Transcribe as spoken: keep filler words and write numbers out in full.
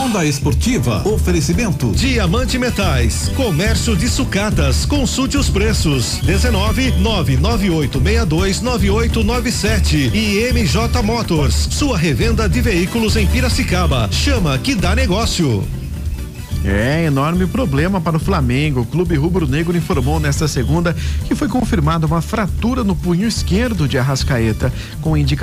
Agenda esportiva. Oferecimento. Diamante Metais. Comércio de sucatas. Consulte os preços. dezenove, nove nove oito seis dois, nove oito nove sete. E M J Motors. Sua revenda de veículos em Piracicaba. Chama que dá negócio. É, enorme problema para o Flamengo. O Clube Rubro-Negro informou nesta segunda que foi confirmada uma fratura no punho esquerdo de Arrascaeta, com indicação